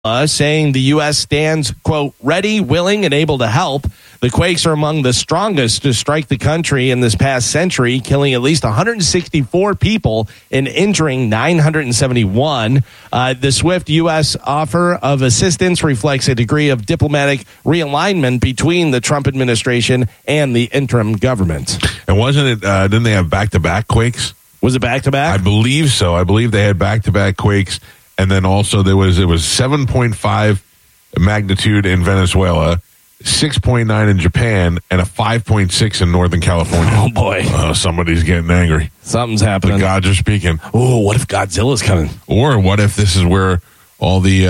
saying the U.S. stands, quote, ready, willing, and able to help. The quakes are among the strongest to strike the country in this past century, killing at least 164 people and injuring 971. The swift U.S. offer of assistance reflects a degree of diplomatic realignment between the Trump administration and the interim government. And wasn't it, didn't they have back-to-back quakes? Was it back-to-back? I believe so. I believe they had back-to-back quakes. And then also it was 7.5 magnitude in Venezuela, 6.9 in Japan, and a 5.6 in Northern California. Oh, boy. Somebody's getting angry. Something's happening. The gods are speaking. Oh, what if Godzilla's coming? Or what if this is where all the,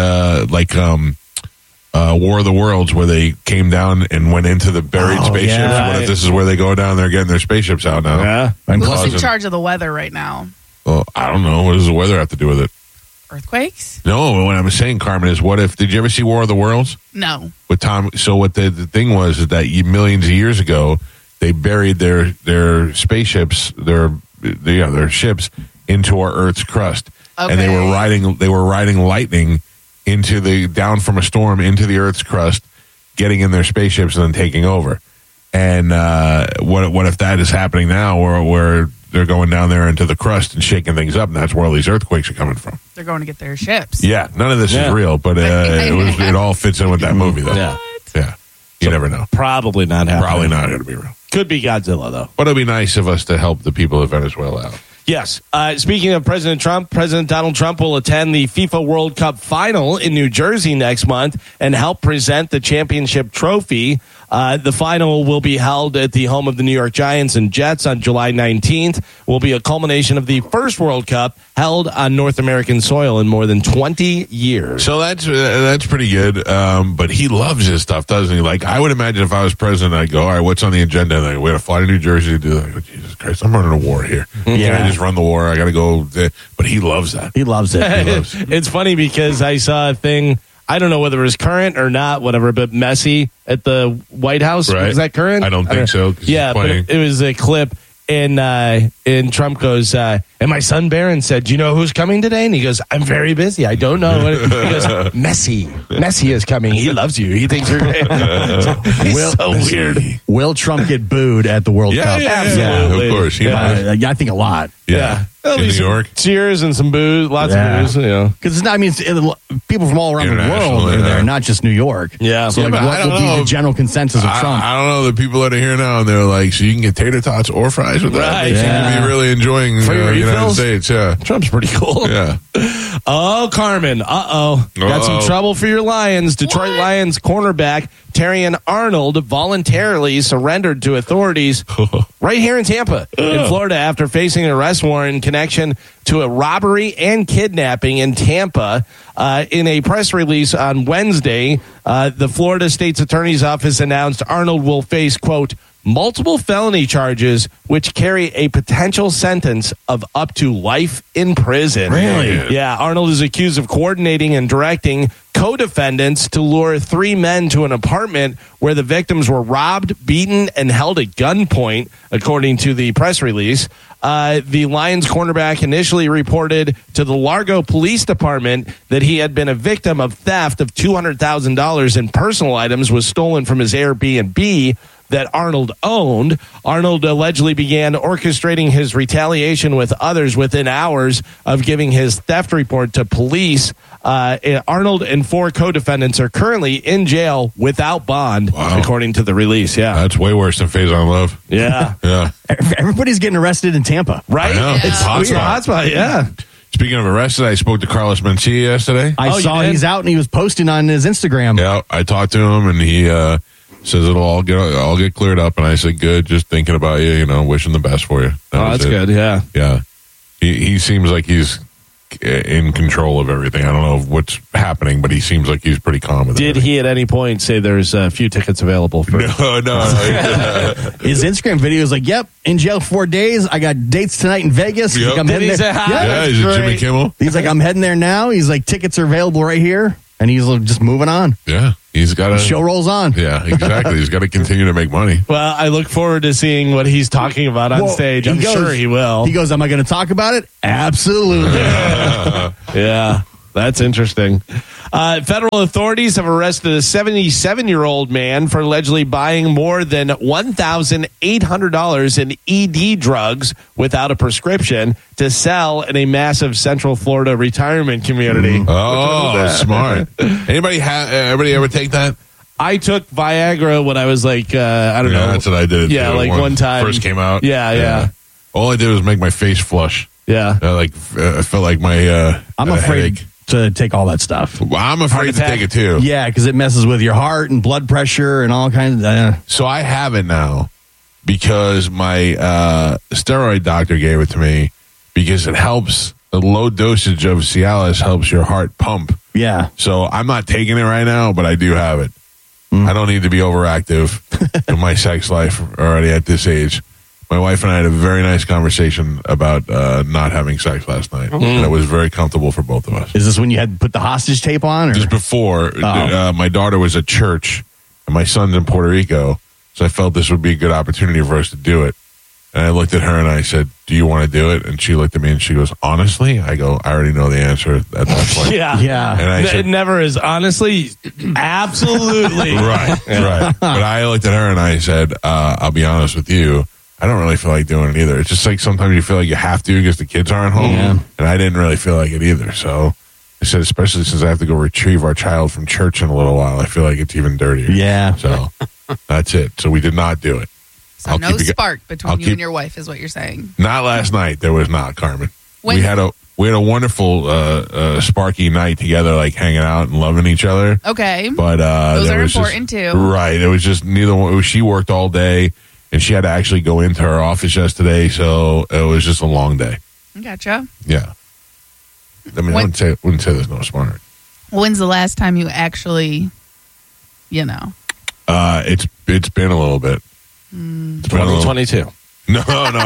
War of the Worlds, where they came down and went into the buried spaceships? yeah. What if this is where they go down there getting their spaceships out now? Yeah. Who's in charge of the weather right now? Well, I don't know. What does the weather have to do with it? Earthquakes? No, what I'm saying, Carmen, is what if, did you ever see War of the Worlds? No. With Tom, so what the thing was is that millions of years ago, they buried their spaceships, their ships into our Earth's crust. Okay. And they were riding lightning down from a storm into the Earth's crust, getting in their spaceships and then taking over. And what if that is happening now, where they're going down there into the crust and shaking things up, and that's where all these earthquakes are coming from. They're going to get their ships. Yeah, none of this is real, but it all fits in with that movie, though. Yeah. Yeah. You never know. Probably not happening. Probably not going to be real. Could be Godzilla, though. But it'd be nice of us to help the people of Venezuela out. Yes. Speaking of President Trump, President Donald Trump will attend the FIFA World Cup final in New Jersey next month and help present the championship trophy. The final will be held at the home of the New York Giants and Jets on July 19th. Will be a culmination of the first World Cup held on North American soil in more than 20 years. So that's pretty good. But he loves this stuff, doesn't he? Like, I would imagine if I was president, I'd go, all right, what's on the agenda? And we got to fly to New Jersey to do that. I go, Jesus Christ, I'm running a war here. Can I just run the war? I got to go. But he loves that. He loves it. It's funny because I saw a thing. I don't know whether it was current or not, whatever, but Messi at the White House. Right. Was that current? I don't think so. Yeah, but it was a clip, and Trump goes, and my son Barron said, do you know who's coming today? And he goes, I'm very busy. I don't know. He goes, Messi is coming. He loves you. He thinks you're great. He's so weird. Will Trump get booed at the World Cup? Absolutely. Of course. I think a lot. Yeah. In New York? Cheers and some booze, lots of booze, you know. Because people from all around the world are there, not just New York. Yeah. So but what will be the general consensus of Trump? I don't know. The people that are here now, and they're like, so you can get tater tots or fries with that. Right. They seem to be really enjoying the United States. Yeah. Trump's pretty cool. Yeah. Oh, Carmen. Got some trouble for your Lions. Detroit Lions cornerback Terrion Arnold voluntarily surrendered to authorities right here in Tampa, in Florida, after facing an arrest warrant in connection to a robbery and kidnapping in Tampa. In a press release on Wednesday, the Florida State's Attorney's Office announced Arnold will face, quote, multiple felony charges which carry a potential sentence of up to life in prison. Really? Yeah, Arnold is accused of coordinating and directing co-defendants to lure three men to an apartment where the victims were robbed, beaten, and held at gunpoint, according to the press release. The Lions cornerback initially reported to the Largo Police Department that he had been a victim of theft of $200,000 in personal items was stolen from his Airbnb that Arnold owned. Arnold allegedly began orchestrating his retaliation with others within hours of giving his theft report to police. Arnold and four co-defendants are currently in jail without bond, according to the release. Yeah, that's way worse than Faison Love. Yeah. Yeah. Everybody's getting arrested in Tampa. Right? I know. Yeah. It's hotspot, yeah. Speaking of arrested, I spoke to Carlos Mencia yesterday. I saw he's out and he was posting on his Instagram. Yeah, I talked to him and he says it'll all get cleared up. And I said, good, just thinking about you, wishing the best for you. That's good, yeah. Yeah. He seems like he's in control of everything. I don't know what's happening, but he seems like he's pretty calm with it. Did he at any point say there's a few tickets available for No. His Instagram video is like, yep, in jail 4 days. I got dates tonight in Vegas. Yep. Like, I'm Did heading he there. say hi? Yeah, he's a Jimmy Kimmel. He's like, I'm heading there now. He's like, tickets are available right here. And he's just moving on. Yeah, he's got The show rolls on. Yeah, exactly. He's got to continue to make money. Well, I look forward to seeing what he's talking about on stage. I'm sure he will. He goes, am I going to talk about it? Absolutely. Yeah, that's interesting. Federal authorities have arrested a 77-year-old man for allegedly buying more than $1,800 in ED drugs without a prescription to sell in a massive Central Florida retirement community. Oh, smart. Everybody ever take that? I took Viagra when I was like, I don't know. That's what I did. Yeah, too. like one time. First came out. Yeah. All I did was make my face flush. Yeah. I felt like my I'm afraid headache. to take all that stuff. Well, I'm afraid to attack? take it too. Yeah, because it messes with your heart and blood pressure and all kinds of. So I have it now because my steroid doctor gave it to me because it helps. A low dosage of Cialis helps your heart pump. Yeah. So I'm not taking it right now, but I do have it. I don't need to be overactive in my sex life already at this age. My wife and I had a very nice conversation about not having sex last night. And it was very comfortable for both of us. Is this when you had to put the hostage tape on? Or? Just before, my daughter was at church and my son's in Puerto Rico. So I felt this would be a good opportunity for us to do it. And I looked at her and I said, do you want to do it? And she looked at me and she goes, honestly? I go, I already know the answer at that point. Yeah. And I It said, never is. Honestly, absolutely. right. But I looked at her and I said, I'll be honest with you. I don't really feel like doing it either. It's just like sometimes you feel like you have to because the kids aren't home. Yeah. And I didn't really feel like it either. So I said, especially since I have to go retrieve our child from church in a little while, I feel like it's even dirtier. Yeah. So that's it. So we did not do it. So no spark between you and your wife is what you're saying. Not last night. There was not, Carmen. When- We had a wonderful sparky night together, like hanging out and loving each other. Okay. But Those there are was important, just, too. Right. It was just neither one. She worked all day, and she had to actually go into her office yesterday, so it was just a long day. Gotcha. Yeah. I mean, I wouldn't say there's no smart. When's the last time you actually, It's been a little bit. It's been a little- 2022. No.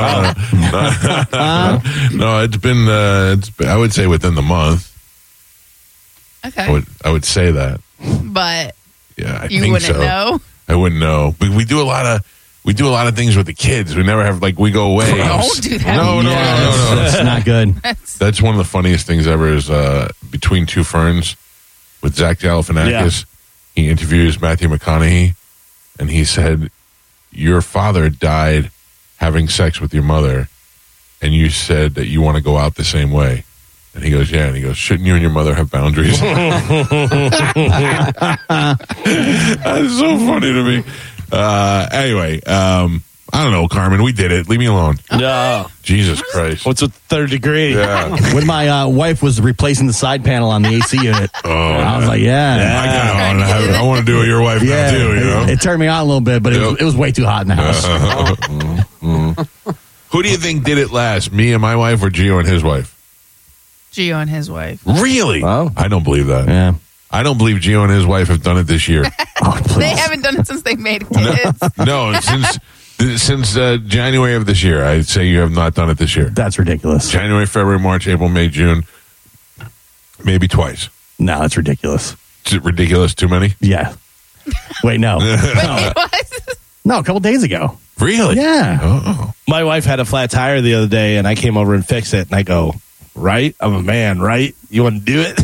No, it's been. I would say within the month. Okay. I would say that. But Yeah, I you think wouldn't so. know? I wouldn't know. But we do a lot of things with the kids. We never have we go away. Don't do that. No. That's not good. That's one of the funniest things ever. Is Between Two Ferns with Zach Galifianakis. He interviews Matthew McConaughey, and he said, "Your father died having sex with your mother, and you said that you want to go out the same way." And he goes, "Yeah." And he goes, "Shouldn't you and your mother have boundaries?" That's so funny to me. Anyway, I don't know, Carmen. We did it. Leave me alone. No. Jesus Christ. What's with third degree? Yeah. When my wife was replacing the side panel on the AC unit, I was like, I want to do what your wife now too. You know. It turned me on a little bit, but it was way too hot in the house. Who do you think did it last? Me and my wife, or Gio and his wife? Gio and his wife. Really? Wow. I don't believe that. Yeah. I don't believe Gio and his wife have done it this year. Oh, please. They haven't done it since they made kids. No, since January of this year. I'd say you have not done it this year. That's ridiculous. January, February, March, April, May, June. Maybe twice. No, that's ridiculous. Is it ridiculous? Too many? Yeah. Wait, no. Wait, what? No, a couple days ago. Really? Yeah. Oh. My wife had a flat tire the other day, and I came over and fixed it. And I go, right? I'm a man, right? You want to do it?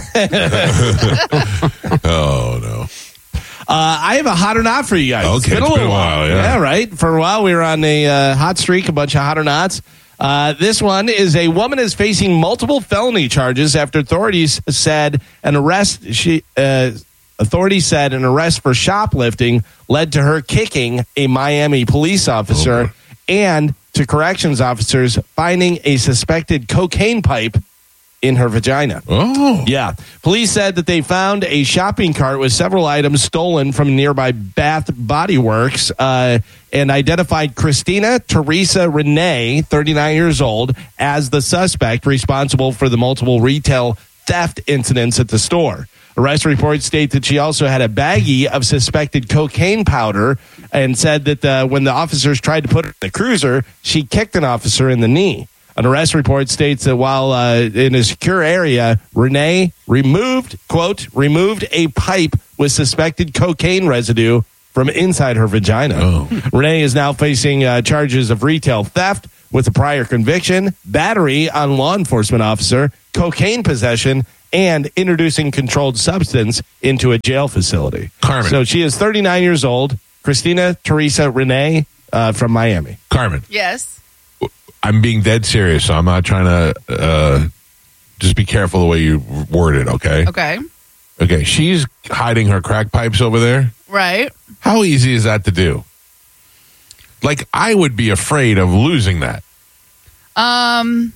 Oh, no. I have a hot or not for you guys. Okay, It's been a while. yeah. Right. For a while, we were on a hot streak, a bunch of hot or nots. This one is a woman is facing multiple felony charges after authorities said an arrest. Authorities said an arrest for shoplifting led to her kicking a Miami police officer and to corrections officers finding a suspected cocaine pipe in her vagina. Oh. Yeah. Police said that they found a shopping cart with several items stolen from nearby Bath Body Works and identified Christina Teresa Renee, 39 years old, as the suspect responsible for the multiple retail theft incidents at the store. Arrest reports state that she also had a baggie of suspected cocaine powder and said that when the officers tried to put her in the cruiser, she kicked an officer in the knee. An arrest report states that while in a secure area, Renee removed a pipe with suspected cocaine residue from inside her vagina. Oh. Renee is now facing charges of retail theft with a prior conviction, battery on law enforcement officer, cocaine possession, and introducing controlled substance into a jail facility. Carmen. So she is 39 years old. Christina Teresa Renee from Miami. Carmen, Yes. I'm being dead serious, so I'm not trying to just be careful the way you word it, okay? Okay. Okay, she's hiding her crack pipes over there. Right. How easy is that to do? Like, I would be afraid of losing that. I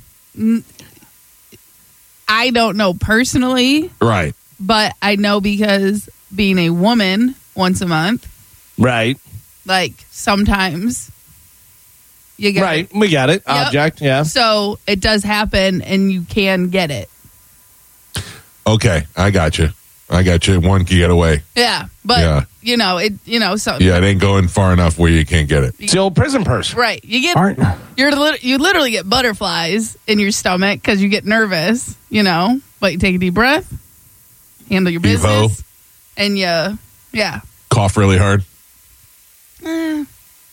don't know personally, Right. but I know because being a woman once a month, Right. like sometimes you get Right. We got it. Yep. Object. Yeah. So it does happen, and you can get it. Okay, I got you. One can get away. Yeah, but Yeah. so Yeah, it ain't going far enough where you can't get it. It's the old prison purse. right. You get Aren't you literally get butterflies in your stomach because you get nervous, but you take a deep breath, handle your business, and yeah. Cough really hard. Well,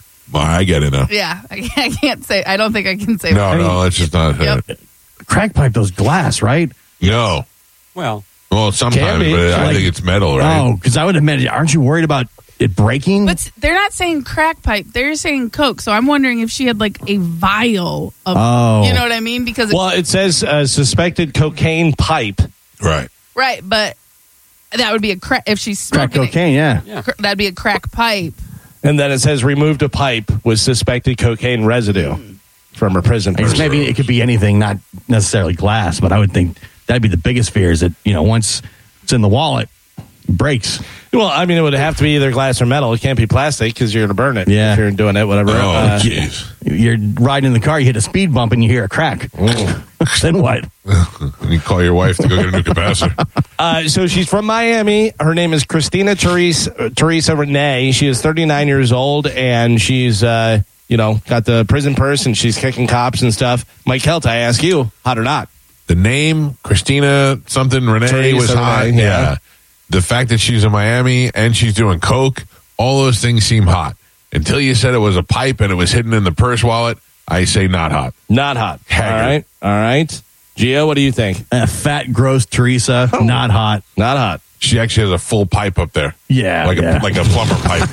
I get it now. Yeah, I can't say. I don't think I can say. that. No, that's just not. Yep. crack pipe those glass, right? No. Well, Sometimes, Can be. but I Like- think it's metal, right? Oh, because I would imagine. Aren't you worried about it breaking? But they're not saying crack pipe; they're saying Coke. So I'm wondering if she had like a vial of. Oh. You know what I mean? Because Well, it says suspected cocaine pipe. Right. right, but that would be a crack if she's crack smoking it. cocaine, yeah. That'd be a crack pipe. And then it says removed a pipe with suspected cocaine residue from her prison I guess purse. maybe it could be anything, not necessarily glass, but I would think that'd be the biggest fear is that, once it's in the wallet, it breaks. Well, I mean, it would have to be either glass or metal. It can't be plastic because you're going to burn it. Yeah. If you're doing it, whatever. Oh, jeez. You're riding in the car, you hit a speed bump, and you hear a crack. Then what? You call your wife to go get a new capacitor. So she's from Miami. Her name is Christina Teresa Renee. She is 39 years old, and she's, got the prison purse, and she's kicking cops and stuff. Mike Helt, I ask you, hot or not? The name, Christina something Renee, Teresa was hot. Renee, yeah. Yeah. The fact that she's in Miami and she's doing coke, all those things seem hot. Until you said it was a pipe and it was hidden in the purse wallet, I say not hot. Not hot. Haggard. All right. Gio, what do you think? Fat, gross Teresa, not hot. Not hot. She actually has a full pipe up there. Yeah. Like yeah. a plumber pipe.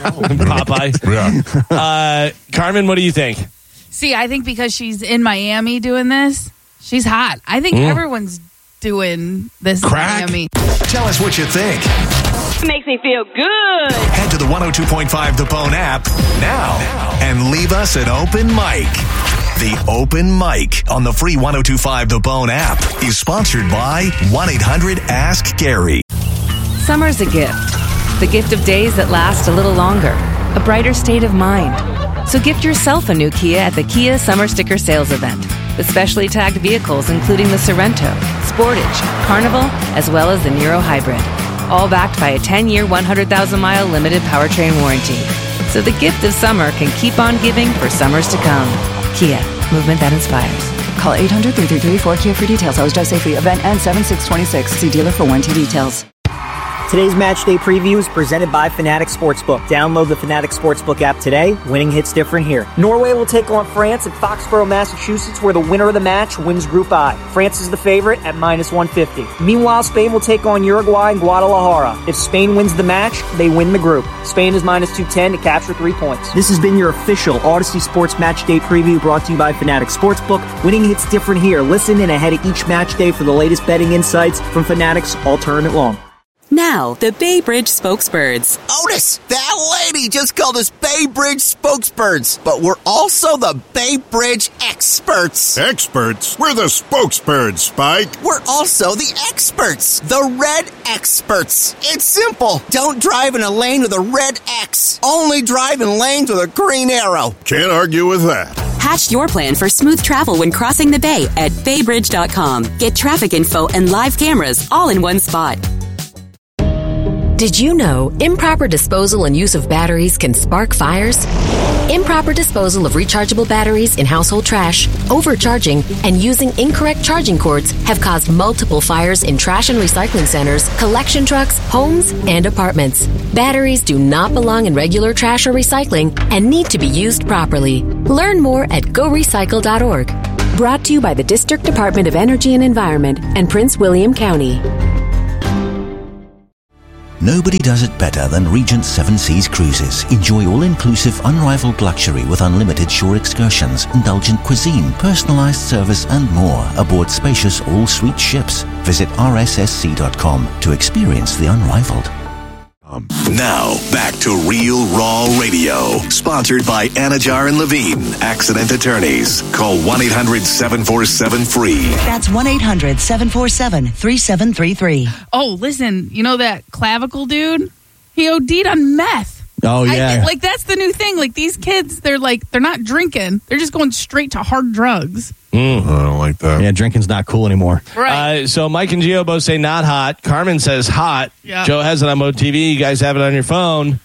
Popeye. Yeah. Carmen, what do you think? See, I think because she's in Miami doing this, she's hot. I think everyone's doing this Crack? in Miami. Tell us what you think. Makes me feel good. Head to the 102.5 The Bone app now and leave us an open mic. The Open Mic on the free 102.5 The Bone app is sponsored by 1-800-ASK-GARY. Summer's a gift. The gift of days that last a little longer. A brighter state of mind. So gift yourself a new Kia at the Kia Summer Sticker Sales Event. With specially tagged vehicles including the Sorrento, Sportage, Carnival, as well as the Niro Hybrid. All backed by a 10-year, 100,000-mile limited powertrain warranty. So the gift of summer can keep on giving for summers to come. Kia, movement that inspires. Call 800-333-4KIA for details. Sales drive safely. Event ends 7/6/26. See dealer for warranty details. Today's match day preview is presented by Fanatics Sportsbook. Download the Fanatics Sportsbook app today. Winning hits different here. Norway will take on France at Foxborough, Massachusetts, where the winner of the match wins Group I. France is the favorite at -150. Meanwhile, Spain will take on Uruguay in Guadalajara. If Spain wins the match, they win the group. Spain is -210 to capture 3 points. This has been your official Odyssey Sports Match Day preview brought to you by Fanatics Sportsbook. Winning hits different here. Listen in ahead of each match day for the latest betting insights from Fanatics all tournament long. Now, the Bay Bridge Spokesbirds. Otis, that lady just called us Bay Bridge Spokesbirds, but we're also the Bay Bridge Experts. Experts? We're the Spokesbirds, Spike. We're also the experts, the Red Experts. It's simple. Don't drive in a lane with a red X. Only drive in lanes with a green arrow. Can't argue with that. Hatch your plan for smooth travel when crossing the bay at baybridge.com. Get traffic info and live cameras all in one spot. Did you know improper disposal and use of batteries can spark fires? Improper disposal of rechargeable batteries in household trash, overcharging, and using incorrect charging cords have caused multiple fires in trash and recycling centers, collection trucks, homes, and apartments. Batteries do not belong in regular trash or recycling and need to be used properly. Learn more at gorecycle.org. Brought to you by the District Department of Energy and Environment and Prince William County. Nobody does it better than Regent Seven Seas Cruises. Enjoy all-inclusive, unrivaled luxury with unlimited shore excursions, indulgent cuisine, personalized service, and more aboard spacious all-suite ships. Visit rssc.com to experience the unrivaled. Now, back to Real Raw Radio. Sponsored by Anajar and Levine, accident attorneys. Call 1-800-747-FREE. That's 1-800-747-3733. Oh, listen, you know that clavicle dude? He OD'd on meth. Oh, yeah. That's the new thing. Like, these kids, they're not drinking. They're just going straight to hard drugs. I don't like that. Yeah, drinking's not cool anymore. Right. So Mike and Gio both say not hot. Carmen says hot. Yeah. Joe has it on Mo TV. You guys have it on your phone.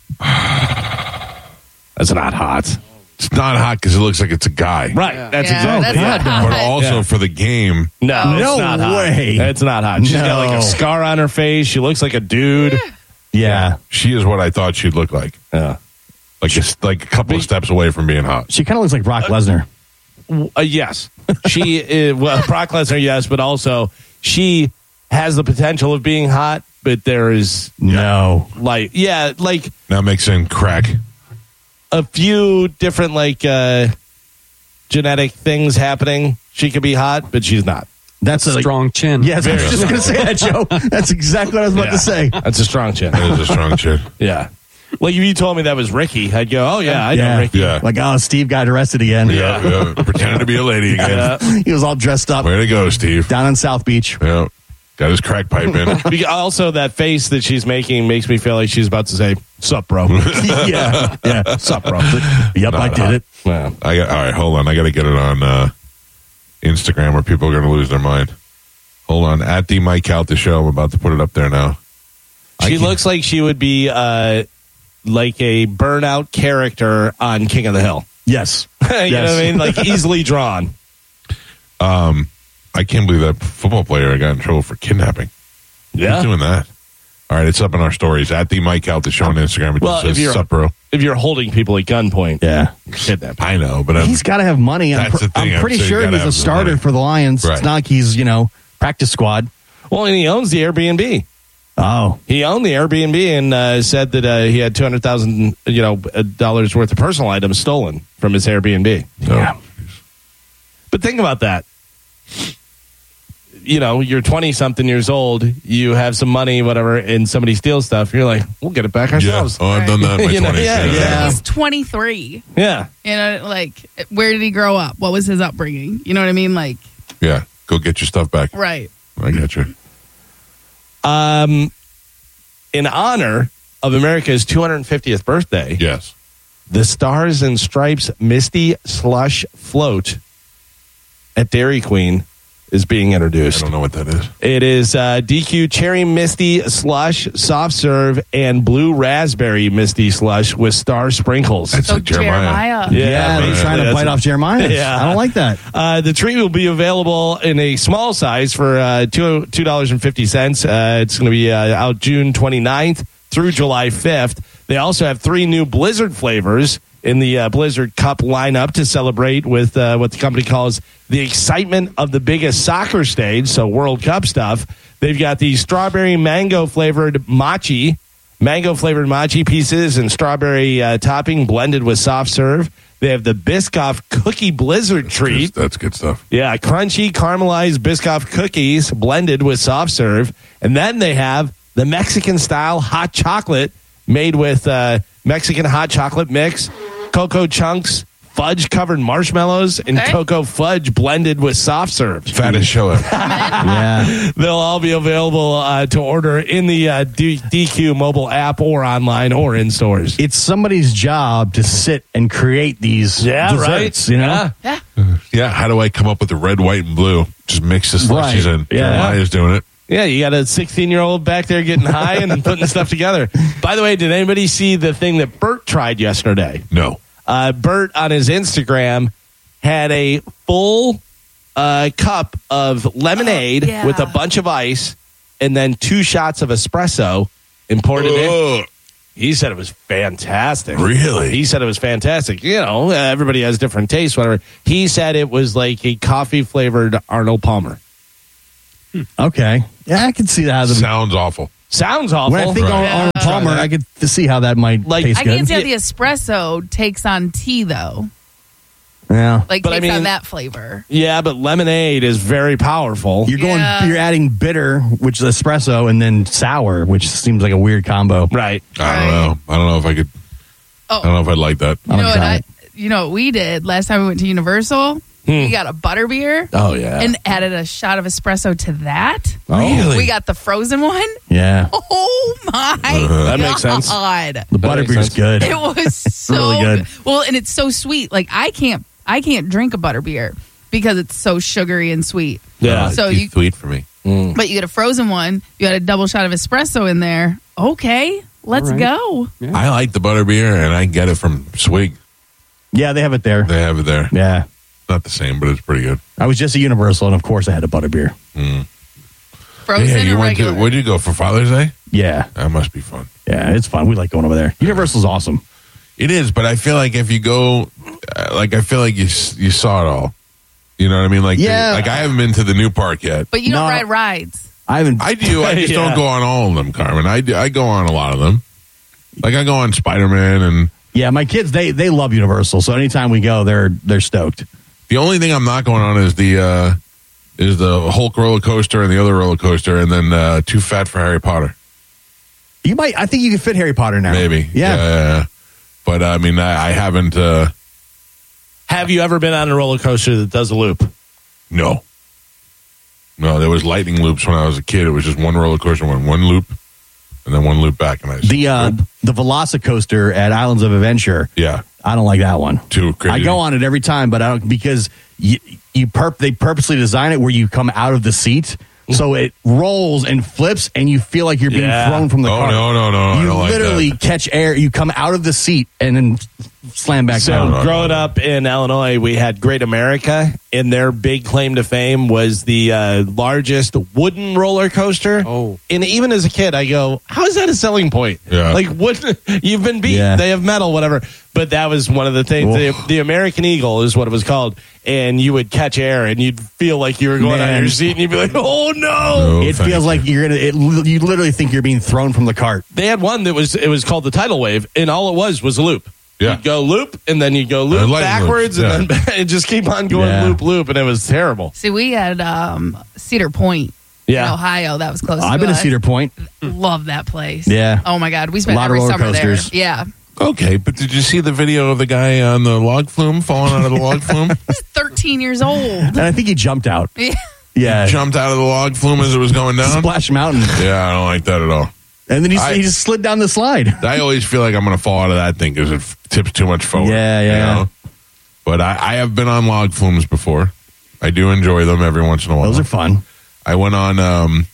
That's not hot. It's not hot because it looks like it's a guy. Right. Yeah. That's Yeah, exactly that's not hot. But also for the game. No, it's not way. hot. It's not hot. She's got like No. a scar on her face. She looks like a dude. Yeah. She is what I thought she'd look like. Yeah. Like a couple of steps away from being hot. She kind of looks like Brock Lesnar. Yes. She is, well, Brock Lesnar, yes, but also she has the potential of being hot, but there is No. like That makes sense. Crack. a few different genetic things happening. She could be hot, but she's not. That's a strong chin. Yes, I was just going to say that, Joe. That's exactly what I was about to say. That's a strong chin. That is a strong chin. Yeah. Like if you told me that was Ricky, I'd go, oh yeah, I know Ricky. Yeah. Like, oh, Steve got arrested again. Yeah. Pretending to be a lady again. He was all dressed up. Way to go, Steve. Down on South Beach. Yeah. Got his crack pipe in. Also, that face that she's making makes me feel like she's about to say, sup, bro. Yeah. Sup, bro. Yep, I did it. Yeah. All right, hold on. I got to get it on Instagram or people are going to lose their mind. Hold on. At the Mike Out the show. I'm about to put it up there now. She looks like she would be like a burnout character on King of the Hill. Yes. You know what I mean? Like easily drawn. I can't believe that football player got in trouble for kidnapping. Yeah. Who's doing that? All right, it's up in our stories. At the Mike Out the show on Instagram. It just says, sup, bro. If you're holding people at gunpoint. Yeah. Kidnapping. I know, but he's got to have money. That's the thing. I'm pretty saying sure you gotta he's a have the starter money. for the Lions. Right. It's not like he's, practice squad. Well, and he owns the Airbnb. Oh. He owned the Airbnb and said that he had $200,000 dollars worth of personal items stolen from his Airbnb. Yeah. But think about that. You're 20-something years old. You have some money, whatever, and somebody steals stuff. You're like, we'll get it back ourselves. Yeah. Oh, I've done that in my 20s. Yeah. He's 23. Yeah. Where did he grow up? What was his upbringing? You know what I mean? Like, Yeah. Go get your stuff back. right. I got you. In honor of America's 250th birthday, Yes. the Stars and Stripes Misty Slush Float at Dairy Queen is being I introduced. don't know what that is. It is DQ Cherry Misty Slush Soft Serve and Blue Raspberry Misty Slush with star sprinkles. That's like Jeremiah. Yeah, they're trying to bite off Jeremiah. Yeah. I don't like that. The treat will be available in a small size for $2.50. It's going to be out June 29th through July 5th. They also have 3 new Blizzard flavors in the Blizzard Cup lineup to celebrate with what the company calls the excitement of the biggest soccer stage, so World Cup stuff. They've got the strawberry mango-flavored mochi pieces and strawberry topping blended with soft serve. They have the Biscoff Cookie Blizzard treat. That's good stuff. Yeah, crunchy caramelized Biscoff cookies blended with soft serve. And then they have the Mexican-style hot chocolate made with Mexican hot chocolate mix, cocoa chunks, fudge-covered marshmallows, and cocoa fudge blended with soft serve. Fattest show ever. Yeah. They'll all be available to order in the DQ mobile app or online or in stores. It's somebody's job to sit and create these desserts, you know? Yeah. Yeah. How do I come up with the red, white, and blue? Just mix the slushies in. Yeah. Jeremiah's doing it. Yeah, you got a 16-year-old back there getting high and putting stuff together. By the way, did anybody see the thing that Bert tried yesterday? No. Bert on his Instagram had a full cup of lemonade with a bunch of ice and then 2 shots of espresso and poured it in. He said it was fantastic. Really? He said it was fantastic. Everybody has different tastes, whatever. He said it was like a coffee-flavored Arnold Palmer. Okay. Yeah, I can see that. Sounds awful. Sounds awful. When I think Arnold Palmer, I get to see how that might taste I good. can't see how the espresso takes on tea, though. Yeah. Like, takes on that flavor. Yeah, but lemonade is very powerful. You're you're adding bitter, which is espresso, and then sour, which seems like a weird combo. Right. I don't know. I don't know if I could. I don't know if I'd like that. You know what we did last time we went to Universal? We got a butterbeer. Oh, yeah. And added a shot of espresso to that. Oh. Really? We got the frozen one. Yeah. Oh, my That makes sense. God. The butterbeer's good. It was so really good. Well, and it's so sweet. Like, I can't drink a butterbeer because it's so sugary and sweet. Yeah. So It's too sweet for me. But you get a frozen one. You got a double shot of espresso in there. Okay, let's go. I like the butterbeer, and I get it from Swig. Yeah, they have it there. They have it there. Yeah. Not the same, but it's pretty good. I was just at Universal, and of course I had a butterbeer. Frozen yeah, you or went regular? to. Where'd you go for Father's Day? Yeah. That must be fun. Yeah, it's fun. We like going over there. Universal's awesome. It is, but I feel like if you go, I feel like you saw it all. You know what I mean? Like, Yeah. I haven't been to the new park yet. But you don't ride rides. I haven't. I do. I just Yeah. don't go on all of them, Carmen. I go on a lot of them. Like I go on Spider-Man, and Yeah, my kids they love Universal, so anytime we go, they're stoked. the only thing I'm not going on is the Hulk roller coaster and the other roller coaster, and then Too Fat for Harry Potter. You might. I think you can fit Harry Potter now. Maybe. Yeah. But I mean, I haven't. Have you ever been on a roller coaster that does a loop? No. There was lightning loops when I was a kid. It was just one roller coaster went one loop, and then one loop back, and I just, The Velocicoaster at Islands of Adventure. Yeah. I don't like that one. Too crazy. I go on it every time, but I don't because they purposely design it where you come out of the seat. So it rolls and flips, and you feel like you're being thrown from the car. No. I You don't like literally that. catch air. You come out of the seat and then slam back So down. growing up in Illinois, we had Great America, and their big claim to fame was the largest wooden roller coaster. Oh, and even as a kid, I go, "How is that a selling point? Yeah. Like wood, you've been beat. Yeah. They have metal, whatever." But that was one of the things. The American Eagle is what it was called, and you would catch air, and you'd feel like you were going out of your seat, and you'd be like, "Oh no!" It feels like you're gonna. You literally think you're being thrown from the cart. They had one that was called the Tidal Wave, and all it was a loop. Yeah. You'd go loop, and then you'd go loop lightning backwards, loops, and then it just keep on going loop, and it was terrible. See, we had Cedar Point in Ohio. That was close to I've been to us. Cedar Point. Love that place. Yeah. Oh, my God. We spent A lot of every roller summer coasters. there. Yeah. Okay, but did you see the video of the guy on the log flume falling out of the log flume? He's 13 years old. And I think he jumped out. Yeah. Yeah. Jumped out of the log flume as it was going down? Splash Mountain. Yeah, I don't like that at all. And then he just slid down the slide. I always feel like I'm going to fall out of that thing because it tips too much forward. Yeah. You know? But I have been on log flumes before. I do enjoy them every once in a while. Those are fun. I went on the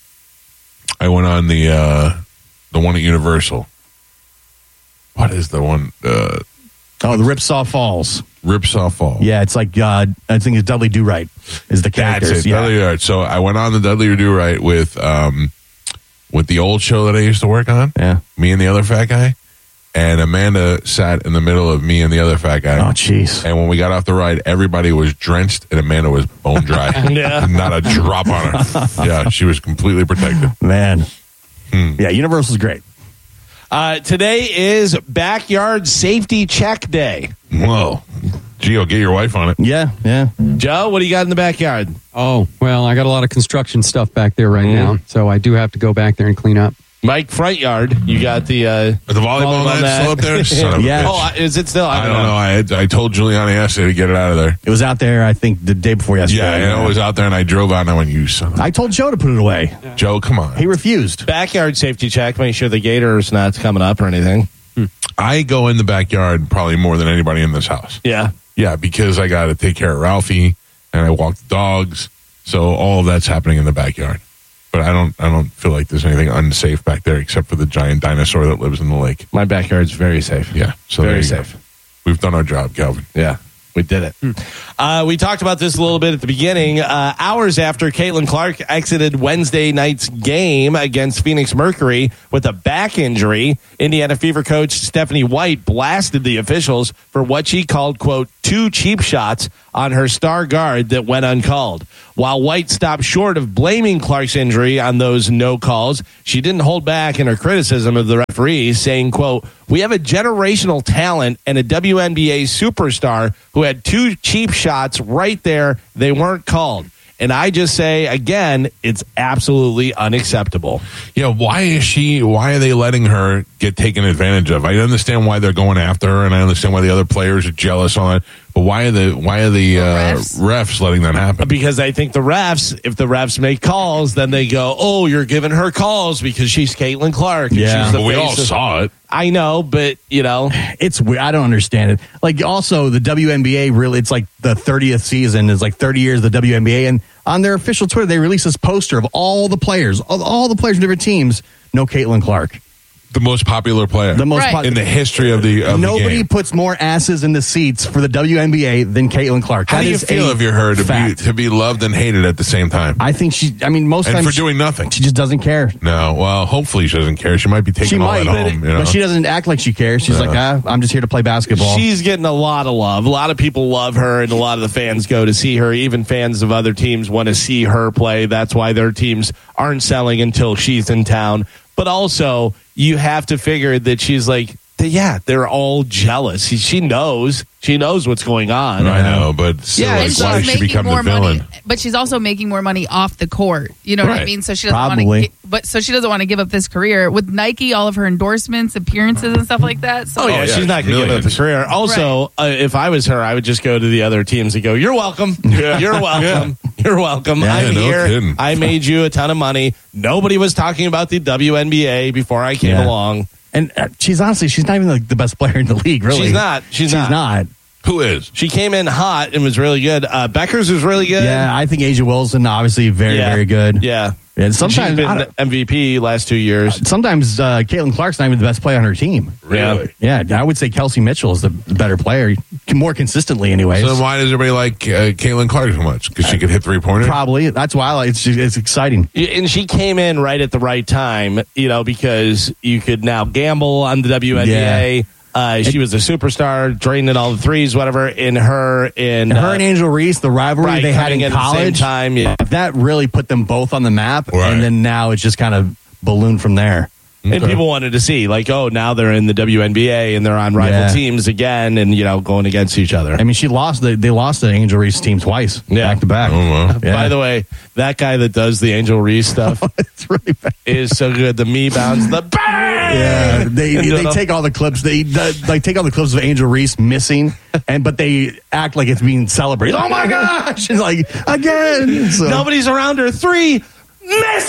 one at Universal. What is the one? The Ripsaw Falls. Ripsaw Falls. Yeah, it's like I think it's Dudley Do-Right is the characters. That's it, Yeah. Dudley Do-Right. So I went on the Dudley Do-Right with the old show that I used to work on. Yeah. Me and the other fat guy. And Amanda sat in the middle of me and the other fat guy. Oh, jeez. And when we got off the ride, everybody was drenched and Amanda was bone dry. Yeah. Not a drop on her. Yeah, she was completely protected. Man. Yeah, Universal's great. Today is Backyard Safety Check Day. Whoa. Gio, get your wife on it. Yeah. Joe, what do you got in the backyard? Oh, well, I got a lot of construction stuff back there right now, so I do have to go back there and clean up. Mike, front yard, you got the volleyball net still up there? Son of a bitch. Oh, is it still? I don't know. I told Giuliani yesterday to get it out of there. It was out there, I think, the day before yesterday. Yeah, it was out there, and I drove out, and I went, you son of a... I told Joe to put it away. Joe, come on. He refused. Backyard safety check, make sure the gator's not coming up or anything. I go in the backyard probably more than anybody in this house. Yeah. Yeah, because I got to take care of Ralphie, and I walk the dogs, so all of that's happening in the backyard. But I don't feel like there's anything unsafe back there except for the giant dinosaur that lives in the lake. My backyard's very safe. Yeah, so very there you go. safe. We've done our job, Calvin. Yeah, we did it. We talked about this a little bit at the beginning. Hours after Caitlin Clark exited Wednesday night's game against Phoenix Mercury with a back injury, Indiana Fever coach Stephanie White blasted the officials for what she called, quote, 2 cheap shots on her star guard that went uncalled. While White stopped short of blaming Clark's injury on those no calls, she didn't hold back in her criticism of the referees, saying, quote, "We have a generational talent and a WNBA superstar who had 2 cheap shots right there. They weren't called." And I just say, again, it's absolutely unacceptable. Yeah, why are they letting her get taken advantage of? I understand why they're going after her, and I understand why the other players are jealous on it. But why are the refs letting that happen? Because I think if the refs make calls, then they go, "Oh, you're giving her calls because she's Caitlin Clark." And Yeah, she's the but we face all of- saw it. I know, but it's weird. I don't understand it. Like, also the WNBA, really, it's like the 30th season. It's like 30 years of the WNBA, and on their official Twitter, they release this poster of all the players from different teams. No Caitlin Clark. The most popular player. The most in the history of the Nobody game. puts more asses in the seats for the WNBA than Caitlin Clark. How do you feel if you're her to be loved and hated at the same time? I think most and times for doing nothing. She just doesn't care. No, well, hopefully she doesn't care. She might be taking all at home. But she doesn't act like she cares. She's like, I'm just here to play basketball. She's getting a lot of love. A lot of people love her, and a lot of the fans go to see her. Even fans of other teams want to see her play. That's why their teams aren't selling until she's in town. But also, you have to figure that she's like, they're all jealous. She knows what's going on. I know, but still, and why does she become the villain? But she's also making more money off the court. You know what I Right. mean? So she doesn't want to. So she doesn't want to give up this career with Nike. All of her endorsements, appearances, and stuff like that. So She's not going to give up the career. Also, if I was her, I would just go to the other teams and go, "You're welcome. You're welcome. You're welcome. I'm no here. kidding. I made you a ton of money. Nobody was talking about the WNBA before I came along." And she's not even like the best player in the league, really. She's not. She's not. Who is? She came in hot and was really good. Beckers was really good. Yeah, I think Asia Wilson, obviously, very, very good. Yeah. And sometimes she's been MVP last 2 years. Sometimes Caitlin Clark's not even the best player on her team. Really? Yeah, I would say Kelsey Mitchell is the better player, more consistently, anyways. So then why does everybody like Caitlin Clark so much? Because she could hit 3-pointers? Probably. That's why it's exciting. And she came in right at the right time, because you could now gamble on the WNBA. She was a superstar, draining all the threes, whatever. Her and Angel Reese, the rivalry they had in at college, the same time, that really put them both on the map. Right. And then now it's just kind of ballooned from there. And people wanted to see, now they're in the WNBA and they're on rival teams again and, going against each other. I mean, they lost the Angel Reese team twice, back to back. Oh, wow. Yeah. By the way, that guy that does the Angel Reese stuff it's really bad. is so good. The me bounce, the bang! Yeah, they take all the clips. They take all the clips of Angel Reese missing, but they act like it's being celebrated. Oh my gosh! It's like again. So. Nobody's around her. 3 misses.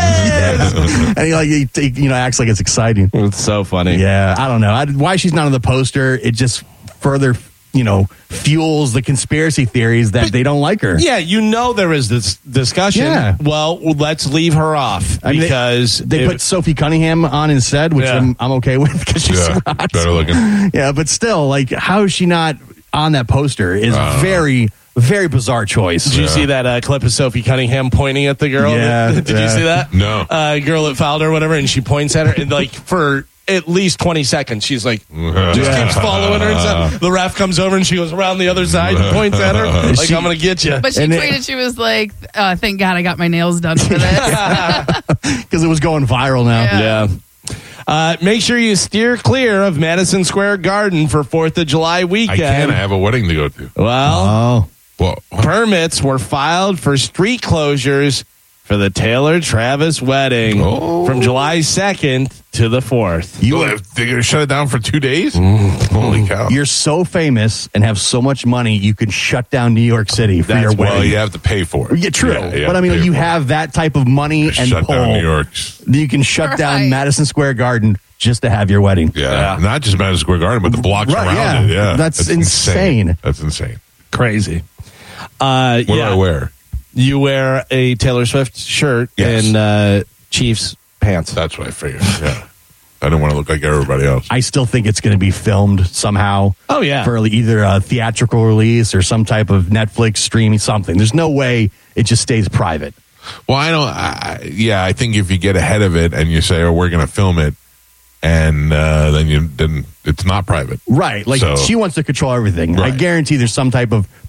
And he acts like it's exciting. It's so funny. Yeah, I don't know why she's not on the poster. It just further fuels the conspiracy theories that they don't like her. Yeah, there is this discussion. Yeah. Well, let's leave her off because they put Sophie Cunningham on instead, which I'm okay with because she's hot. Better looking. Yeah, but still, how is she not on that poster is very, very bizarre choice. Did you see that clip of Sophie Cunningham pointing at the girl? Yeah. Did you see that? No. Girl that fouled her or whatever, and she points at her, and for at least 20 seconds, she's just keeps following her. And stuff. The ref comes over, and she goes around the other side and points at her, I'm going to get you. But she tweeted, she was like, thank God I got my nails done for this. Because it was going viral now. Yeah. Make sure you steer clear of Madison Square Garden for 4th of July weekend. I can't. I have a wedding to go to. Well, Well, permits were filed for street closures for the Taylor Travis wedding from July 2nd to the 4th. They're going to shut it down for 2 days? Holy cow. You're so famous and have so much money, you can shut down New York City for your wedding. Well, you have to pay for it. Yeah, true. Yeah, but I mean, you have that type of money and shut pull. down New York. You can shut down Madison Square Garden just to have your wedding. Yeah. Not just Madison Square Garden, but the blocks around it. Yeah. That's insane. That's insane. Crazy. What do I wear? You wear a Taylor Swift shirt and Chiefs pants. That's what I figured. Yeah. I don't want to look like everybody else. I still think it's going to be filmed somehow. Oh, yeah. For either a theatrical release or some type of Netflix streaming something. There's no way it just stays private. Well, I think if you get ahead of it and you say, we're going to film it, and then it's not private. Right. She wants to control everything. Right. I guarantee there's some type of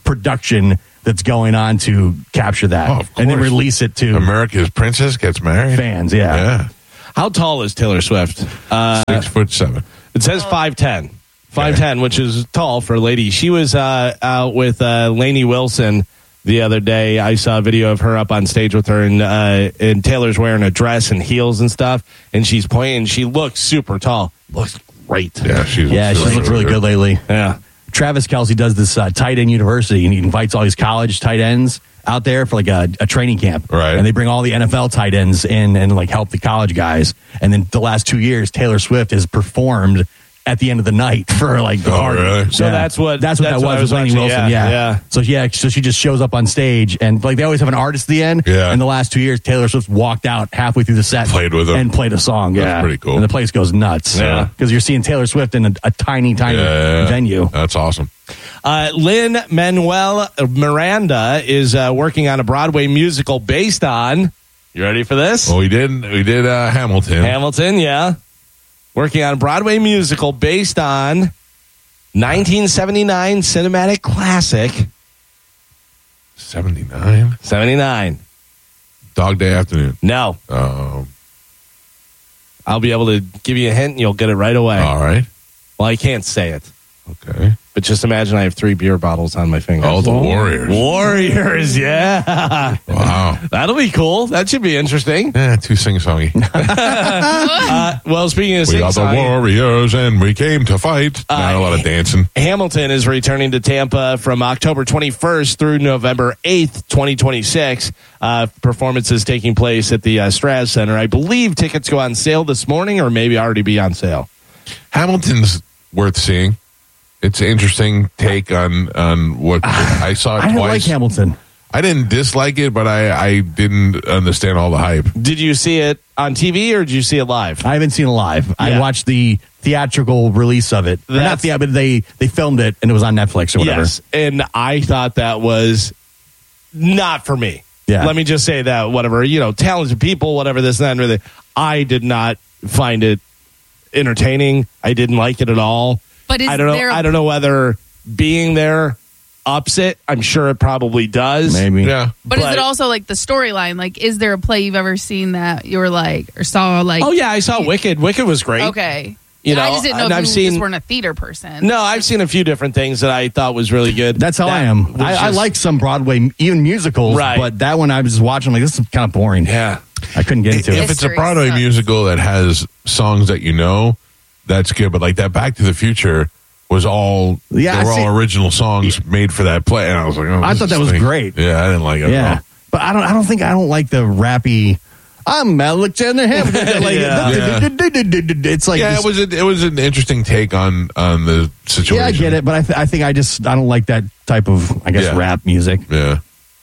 production that's going on to capture that and then release it to America's Princess gets married. Fans. Yeah. How tall is Taylor Swift? 6'7". It says 5'10". 5'10", which is tall for a lady. She was out with Lainey Wilson the other day. I saw a video of her up on stage with her, and Taylor's wearing a dress and heels and stuff, and she's pointing. She looks super tall. Looks great. Yeah, she's looked really good lately. Yeah. Travis Kelce does this tight end university, and he invites all these college tight ends out there for like a training camp. Right. And they bring all the NFL tight ends in and like help the college guys. And then the last 2 years, Taylor Swift has performed at the end of the night for like the party. Really? So that's what that was with Lainey Wilson. Yeah. So she just shows up on stage, and like they always have an artist at the end. Yeah. And the last 2 years, Taylor Swift walked out halfway through the set, played with them, and played a song. That's pretty cool. And the place goes nuts. Yeah. Because you're seeing Taylor Swift in a tiny venue. That's awesome. Lin-Manuel Miranda is working on a Broadway musical based on. You ready for this? Well, we did Hamilton. Hamilton, yeah. Working on a Broadway musical based on 1979 cinematic classic. 79? 79. Dog Day Afternoon. No. I'll be able to give you a hint and you'll get it right away. All right. Well, I can't say it. Okay. But just imagine I have 3 beer bottles on my fingers. Oh, the Warriors. Warriors, yeah. Wow. That'll be cool. That should be interesting. Yeah, too sing-songy. Well, speaking of we are the Warriors and we came to fight. Not a lot of dancing. Hamilton is returning to Tampa from October 21st through November 8th, 2026. Performances taking place at the Straz Center. I believe tickets go on sale this morning or maybe already be on sale. Hamilton's worth seeing. It's an interesting take on what I saw it I twice. don't like Hamilton. I didn't dislike it, but I didn't understand all the hype. Did you see it on TV or did you see it live? I haven't seen it live. Yeah. I watched the theatrical release of it. But they filmed it and it was on Netflix or whatever. Yes, and I thought that was not for me. Yeah. Let me just say that, whatever, talented people, whatever, this and that, and everything. I did not find it entertaining. I didn't like it at all. But I don't know whether being there ups it. I'm sure it probably does. Maybe. Yeah. But is it also like the storyline? Like, is there a play you've ever seen that you were like, or saw like? Oh yeah, I saw Wicked. Wicked was great. Okay. I just didn't know if you just weren't a theater person. No, I've seen a few different things that I thought was really good. That's how I am. I like some Broadway, even musicals, right. But that one I was watching, like, this is kind of boring. Yeah. I couldn't get into it. If it's a Broadway musical that has songs that that's good. But like that Back to the Future was all all original songs made for that play, and I was like, I thought that was great. Yeah, I didn't like it. Yeah, but I don't like the rappy. I'm Alexander Hamilton. It's like it was an interesting take on the situation. Yeah, I get it, but I think I don't like that type of rap music. Yeah.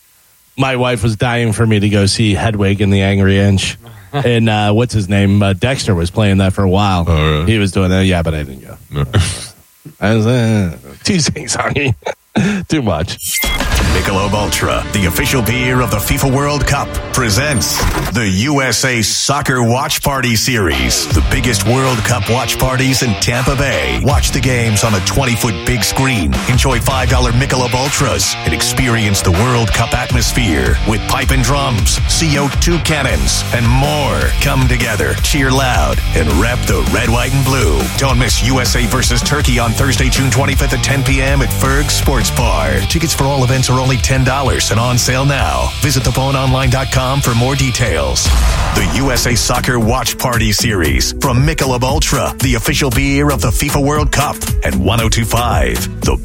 My wife was dying for me to go see Hedwig and the Angry Inch. And what's his name? Dexter was playing that for a while. Oh, really? He was doing that. Yeah, but I didn't go. No. I was too sing-songy. Too much. Michelob Ultra, the official beer of the FIFA World Cup, presents the USA Soccer Watch Party Series. The biggest World Cup watch parties in Tampa Bay. Watch the games on a 20-foot big screen. Enjoy $5 Michelob Ultras and experience the World Cup atmosphere with pipe and drums, CO2 cannons, and more. Come together, cheer loud, and rep the red, white, and blue. Don't miss USA versus Turkey on Thursday, June 25th at 10 p.m. at Ferg's Sports Bar. Tickets for all events are only $10 and on sale now. Visit theponeonline.com for more details. The USA Soccer Watch Party Series from Michelob Ultra, the official beer of the FIFA World Cup, and 102.5 The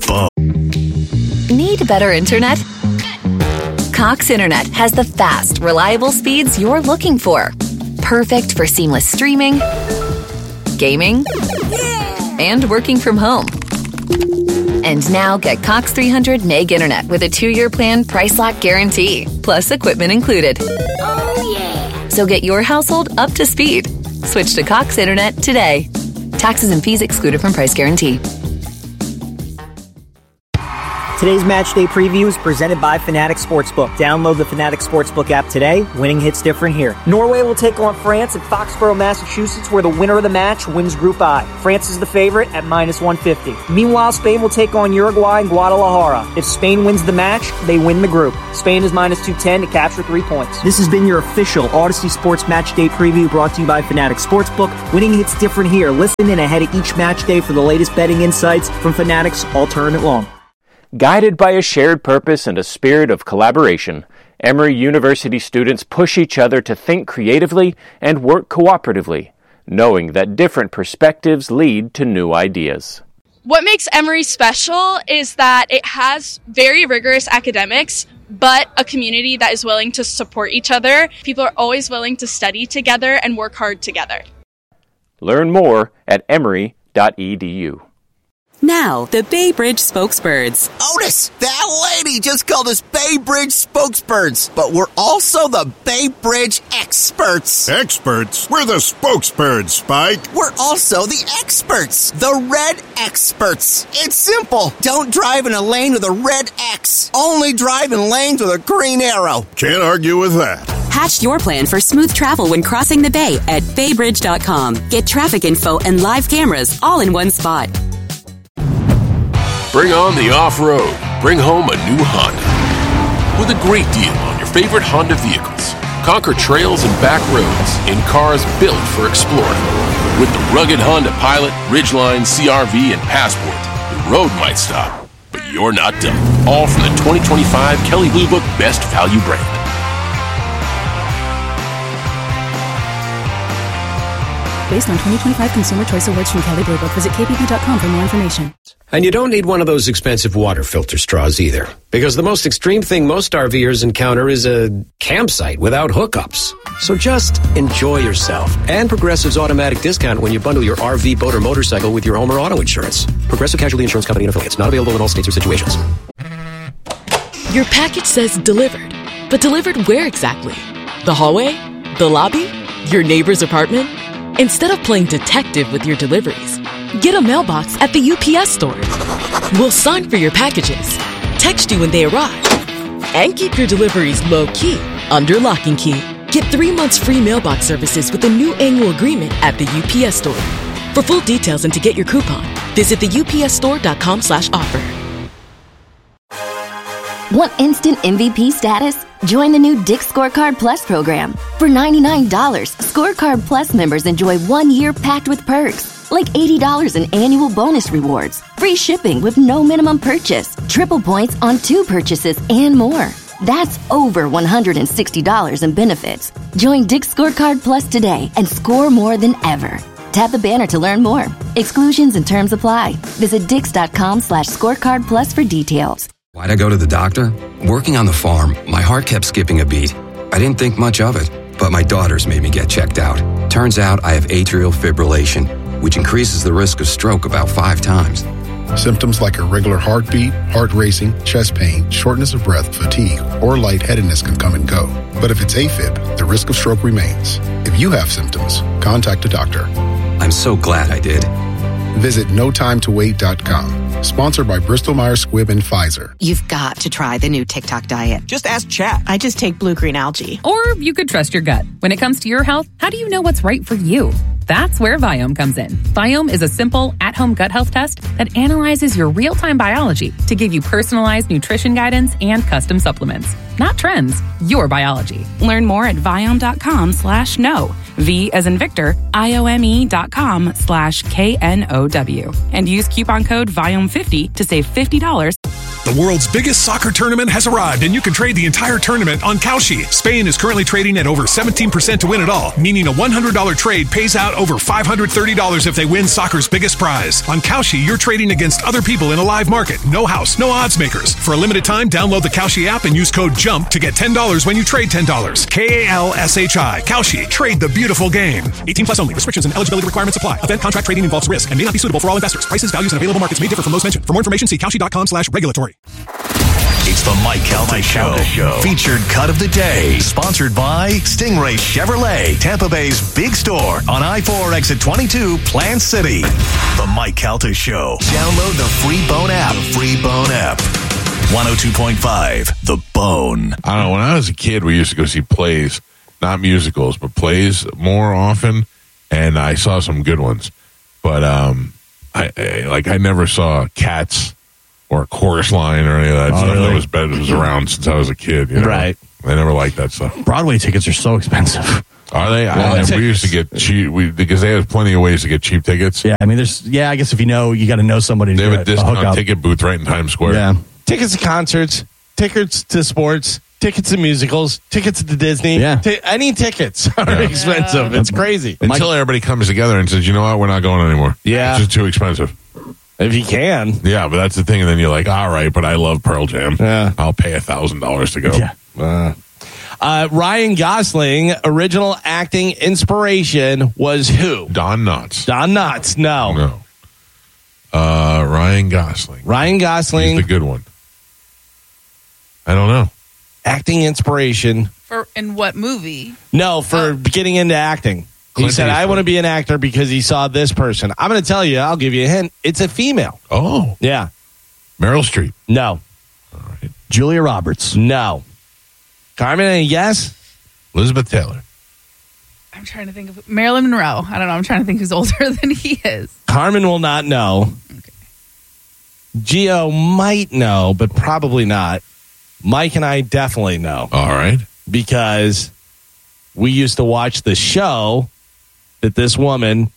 Bone. Need better internet? Cox Internet has the fast, reliable speeds you're looking for. Perfect for seamless streaming, gaming, and working from home. And now get Cox 300 meg internet with a 2-year plan price lock guarantee, plus equipment included. Oh, yeah. So get your household up to speed. Switch to Cox Internet today. Taxes and fees excluded from price guarantee. Today's match day preview is presented by Fanatics Sportsbook. Download the Fanatics Sportsbook app today. Winning hits different here. Norway will take on France at Foxborough, Massachusetts, where the winner of the match wins Group I. France is the favorite at -150. Meanwhile, Spain will take on Uruguay in Guadalajara. If Spain wins the match, they win the group. Spain is -210 to capture 3 points. This has been your official Odyssey Sports Match Day preview brought to you by Fanatics Sportsbook. Winning hits different here. Listen in ahead of each match day for the latest betting insights from Fanatics all tournament long. Guided by a shared purpose and a spirit of collaboration, Emory University students push each other to think creatively and work cooperatively, knowing that different perspectives lead to new ideas. What makes Emory special is that it has very rigorous academics, but a community that is willing to support each other. People are always willing to study together and work hard together. Learn more at emory.edu. Now, the Bay Bridge Spokesbirds. Otis, that lady just called us Bay Bridge Spokesbirds, but we're also the Bay Bridge Experts. Experts? We're the Spokesbirds, Spike. We're also the experts, the Red Experts. It's simple. Don't drive in a lane with a red X. Only drive in lanes with a green arrow. Can't argue with that. Hatch your plan for smooth travel when crossing the bay at baybridge.com. Get traffic info and live cameras all in one spot. Bring on the off-road. Bring home a new Honda. With a great deal on your favorite Honda vehicles. Conquer trails and back roads in cars built for exploring. With the rugged Honda Pilot, Ridgeline, CR-V, and Passport, the road might stop, but you're not done. All from the 2025 Kelley Blue Book Best Value brand. Based on 2025 Consumer Choice Awards from Kelley Blue Book. Visit kbb.com for more information. And you don't need one of those expensive water filter straws either, because the most extreme thing most RVers encounter is a campsite without hookups. So just enjoy yourself. And Progressive's automatic discount when you bundle your RV, boat, or motorcycle with your home or auto insurance. Progressive Casualty Insurance Company and Affiliates. Not available in all states or situations. Your package says delivered, but delivered where exactly? The hallway? The lobby? Your neighbor's apartment? Instead of playing detective with your deliveries, get a mailbox at the UPS store. We'll sign for your packages, text you when they arrive, and keep your deliveries low-key under lock and key. Get 3 months free mailbox services with a new annual agreement at the UPS store. For full details and to get your coupon, visit theupsstore.com/offer. Want instant MVP status? Join the new Dick's Scorecard Plus program. For $99, Scorecard Plus members enjoy 1 year packed with perks, like $80 in annual bonus rewards, free shipping with no minimum purchase, triple points on 2 purchases, and more. That's over $160 in benefits. Join Dick's Scorecard Plus today and score more than ever. Tap the banner to learn more. Exclusions and terms apply. Visit dix.com/scorecard plus for details. Why'd I go to the doctor? Working on the farm, my heart kept skipping a beat. I didn't think much of it, but my daughters made me get checked out. Turns out I have atrial fibrillation, which increases the risk of stroke about 5 times. Symptoms like irregular heartbeat, heart racing, chest pain, shortness of breath, fatigue, or lightheadedness can come and go. But if it's AFib, the risk of stroke remains. If you have symptoms, contact a doctor. I'm so glad I did. Visit NoTimeToWait.com. Sponsored by Bristol-Myers Squibb and Pfizer. You've got to try the new TikTok diet. Just ask Chat. I just take blue-green algae. Or you could trust your gut. When it comes to your health, how do you know what's right for you? That's where Viome comes in. Viome is a simple, at-home gut health test that analyzes your real-time biology to give you personalized nutrition guidance and custom supplements. Not trends, your biology. Learn more at Viome.com/know. V as in Victor, IOME.com/KNOW. And use coupon code VIOME50 to save $50. The world's biggest soccer tournament has arrived, and you can trade the entire tournament on Kalshi. Spain is currently trading at over 17% to win it all, meaning a $100 trade pays out over $530 if they win soccer's biggest prize. On Kalshi, you're trading against other people in a live market. No house, no odds makers. For a limited time, download the Kalshi app and use code JUMP to get $10 when you trade $10. KALSHI. Kalshi. Trade the beautiful game. 18 plus only. Restrictions and eligibility requirements apply. Event contract trading involves risk and may not be suitable for all investors. Prices, values, and available markets may differ from those mentioned. For more information, see Kalshi.com/regulatory. It's the Mike Calta Show. Featured cut of the day. Sponsored by Stingray Chevrolet, Tampa Bay's big store on I-4 exit 22, Plant City. The Mike Calta Show. Download the free Bone app. 102.5 The Bone. I don't know. When I was a kid, we used to go see plays, not musicals, but plays more often, and I saw some good ones. But I never saw Cats or Chorus Line or any of that stuff really? that was around since I was a kid. You know? Right. I never liked that stuff. Broadway tickets are so expensive. Are they? We used to get cheap because they have plenty of ways to get cheap tickets. Yeah, I mean, I guess if you got to know somebody. They have a hook discount up. ticket booth right in Times Square. Yeah. Tickets to concerts, tickets to sports, tickets to musicals, tickets to Disney. Yeah. Any tickets are expensive. It's crazy. Until everybody comes together and says, you know what, we're not going anymore. Yeah. It's just too expensive. If you can. Yeah, but that's the thing. And then you're like, all right, but I love Pearl Jam. Yeah. I'll pay $1,000 to go. Yeah. Ryan Gosling, original acting inspiration was who? Don Knotts. Don Knotts. No. Ryan Gosling. Ryan Gosling. He's the good one. I don't know. Acting inspiration. In what movie? No, for getting into acting. Clint He said, I Eastwood. want to be an actor because he saw this person. I'm going to tell you, I'll give you a hint. It's a female. Oh. Yeah. Meryl Streep. No. Julia Roberts. No. Carmen, any guess? Elizabeth Taylor. I'm trying to think of Marilyn Monroe. I don't know. I'm trying to think who's older than he is. Carmen will not know. Okay. Gio might know, but probably not. Mike and I definitely know. All right. Because we used to watch the show that this woman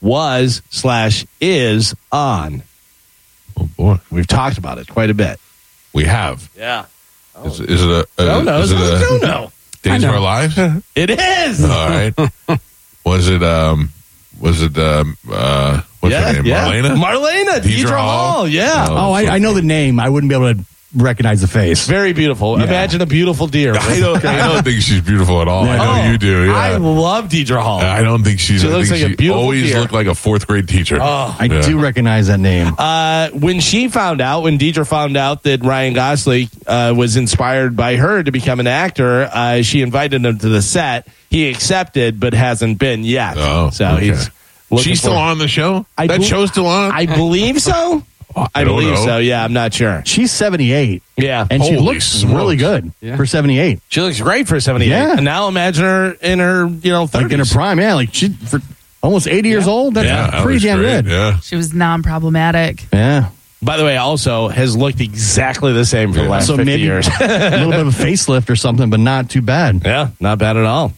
was/is on. Oh, boy. We've talked about it quite a bit. We have. Yeah. Is it a... No. Is it a No. Days of Our Lives? It is. All right. Was it what's her name? Marlena? Marlena. Deidre Hall. Yeah. Oh, I know the name. I wouldn't be able to recognize the face. Very beautiful. Yeah. Imagine a beautiful deer. I don't think she's beautiful at all. I know you do. Yeah. I love Deidre Hall. I don't think she looks like a beautiful always deer. looked like a fourth grade teacher. Oh, I do recognize that name. When Deidre found out that Ryan Gosling was inspired by her to become an actor, she invited him to the set. He accepted, but hasn't been yet. Oh, so okay. he's looking She's still for- on the show? I That bel- show's still on? I believe so. I don't believe know. so. Yeah, I'm not sure. She's 78. Yeah, And she Holy looks smokes. really good for 78. she looks great for 78. Yeah. And now imagine her in her 30s. Like in her prime, yeah. Like she for almost 80 years old. That's that pretty was damn great. good. Yeah. She was non-problematic. Yeah. By the way, also has looked exactly the same for the last So 50 maybe years. a little bit of a facelift or something, but not too bad. Yeah, not bad at all.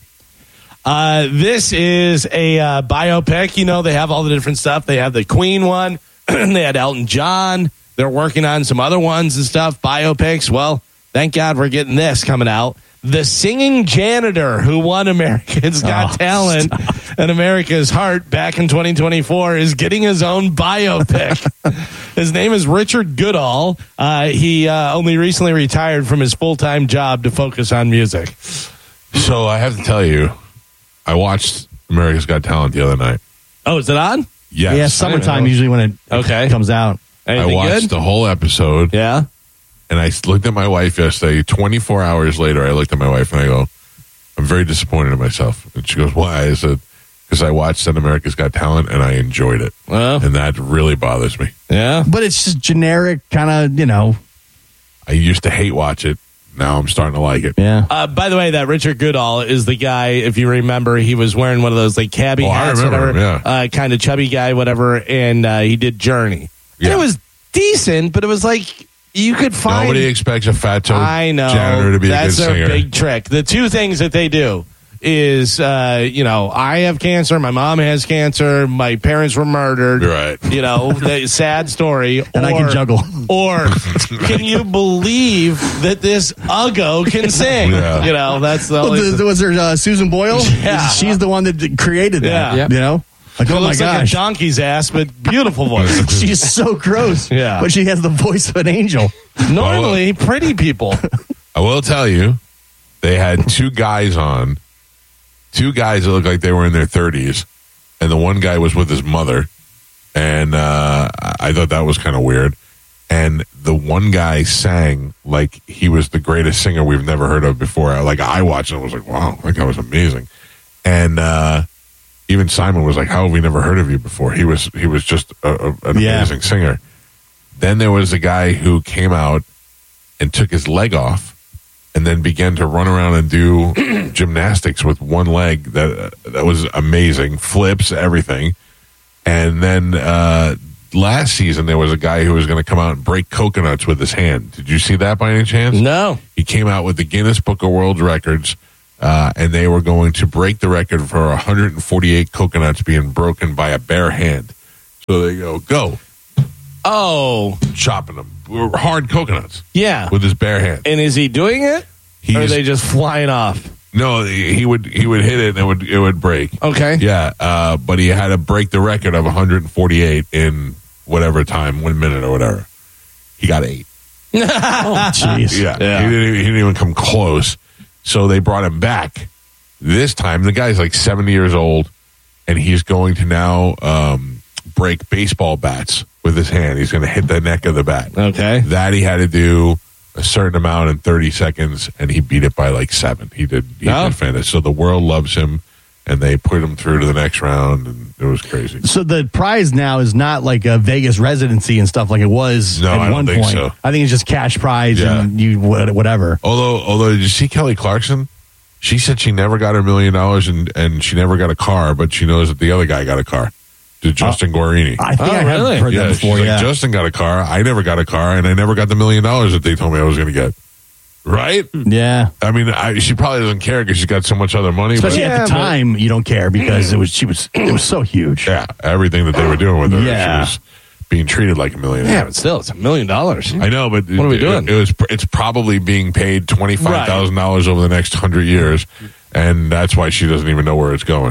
This is a biopic. You know, they have all the different stuff. They have the Queen one. They had Elton John. They're working on some other ones and stuff, biopics. Well, thank God we're getting this coming out. The singing janitor who won America's Got Talent and America's Heart back in 2024 is getting his own biopic. His name is Richard Goodall. He only recently retired from his full-time job to focus on music. So I have to tell you, I watched America's Got Talent the other night. Oh, is it on? Yes. Yeah, summertime usually when it comes out. Anything I watched good? the whole episode. Yeah. And I looked at my wife yesterday. 24 hours later, I looked at my wife and I go, I'm very disappointed in myself. And she goes, why? I said, because I watched that America's Got Talent and I enjoyed it. Well, and that really bothers me. yeah. But it's just generic, kind of, I used to hate watch it. Now I'm starting to like it. Yeah. By the way, that Richard Goodall is the guy, if you remember, he was wearing one of those like cabbie Oh, I hats, remember whatever, him, kind of chubby guy, whatever, and he did Journey. Yeah. And it was decent, but it was like you could find. Nobody expects a fat-toed I know janitor to be that's a good their singer. big trick. The two things that they do is, I have cancer, my mom has cancer, my parents were murdered. Right. The sad story. And I can juggle. Or can you believe that this Uggo can sing? Yeah. That's the only. Was there Susan Boyle? Yeah. She's the one that created that. Yeah. Like, She oh my looks like a gosh. donkey's ass, but beautiful voice. She's so gross. Yeah. But she has the voice of an angel. Normally, pretty people. I will tell you, they had two guys that looked like they were in their 30s, and the one guy was with his mother, and I thought that was kind of weird. And the one guy sang like he was the greatest singer we've never heard of before. Like I watched it and was like, wow, that guy was amazing. And even Simon was like, how have we never heard of you before? He was just an amazing singer. Then there was a guy who came out and took his leg off and then began to run around and do gymnastics with one leg. That was amazing. Flips, everything. And then last season, there was a guy who was going to come out and break coconuts with his hand. Did you see that by any chance? No. He came out with the Guinness Book of World Records, and they were going to break the record for 148 coconuts being broken by a bare hand. So they go. Oh. Chopping them. Hard coconuts. Yeah. With his bare hand. And is he doing it? Or are they just flying off? No, he would hit it and it would break. Okay. Yeah, but he had to break the record of 148 in whatever time, 1 minute or whatever. He got 8. Oh, jeez. Yeah. He didn't even come close. So they brought him back. This time, the guy's like 70 years old, and he's going to now break baseball bats with his hand. He's going to hit the neck of the bat. Okay. That he had to do a certain amount in 30 seconds, and he beat it by like 7. He did fantastic. So the world loves him, and they put him through to the next round, and it was crazy. So the prize now is not like a Vegas residency and stuff like it was No, at I one don't think point. so. I think it's just cash prize and you whatever. Although, did you see Kelly Clarkson? She said she never got her $1 million and she never got a car, but she knows that the other guy got a car. To Justin Guarini. I think I have heard that before. She's like, Justin got a car. I never got a car, and I never got the $1 million that they told me I was going to get. Right? Yeah. I mean, she probably doesn't care because she's got so much other money. Especially at the time, you don't care because it was so huge. Yeah, everything that they were doing with her, Yeah. she was being treated like $1 million. Yeah, but still, it's $1 million. I know, but what are we doing? It's probably being paid $25,000 over the next 100 years, and that's why she doesn't even know where it's going.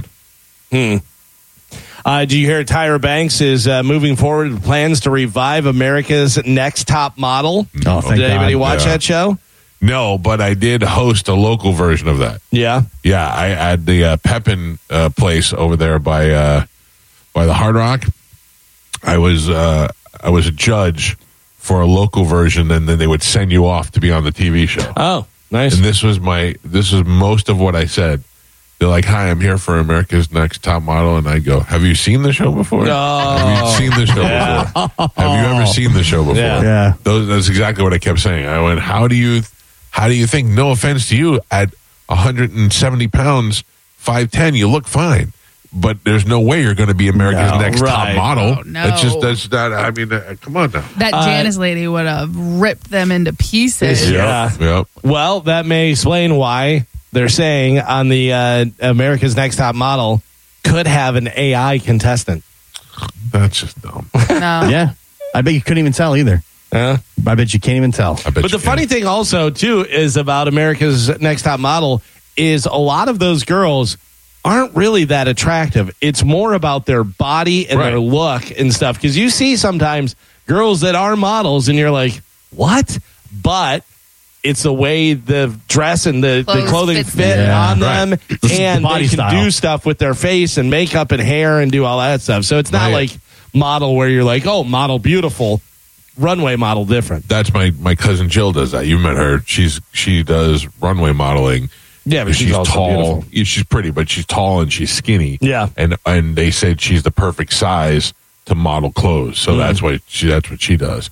Do you hear Tyra Banks is moving forward with plans to revive America's Next Top Model? Oh, thank Did anybody God. watch that show? No, but I did host a local version of that. Yeah. Yeah, I had the Pepin place over there by the Hard Rock. I was a judge for a local version, and then they would send you off to be on the TV show. Oh, nice. And this was most of what I said. They're like, "Hi, I'm here for America's Next Top Model," and I go, "Have you seen the show before? Have you seen the show before? Have you ever seen the show before?" Yeah. That's exactly what I kept saying. I went, "How do you think? No offense to you, at 170 pounds, 5'10", you look fine." But there's no way you're going to be America's Next Top Model. Oh, no. That's not. I mean, come on now. That Janice lady would have ripped them into pieces. Yep. Well, that may explain why they're saying on the America's Next Top Model could have an AI contestant. That's just dumb. No. Yeah. I bet you couldn't even tell either. I bet you can't even tell. But the funny thing also, too, is about America's Next Top Model is a lot of those girls aren't really that attractive. It's more about their body and their look and stuff. Because you see sometimes girls that are models and you're like, what? But it's the way the dress and the clothing fit on them. And body they can style. do stuff with their face and makeup and hair and do all that stuff. So it's not like model where you're like, oh, model beautiful. Runway model different. That's my cousin Jill does that. You met her. She does runway modeling. Yeah, but she's also tall. beautiful. Yeah, she's pretty, but she's tall and she's skinny. Yeah. And they said she's the perfect size to model clothes. So that's what she does.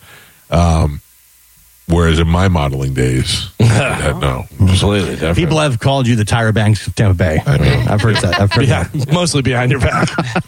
Whereas in my modeling days, no, completely different. People have called you the Tyra Banks of Tampa Bay. I've heard that. I've heard that. Mostly behind your back.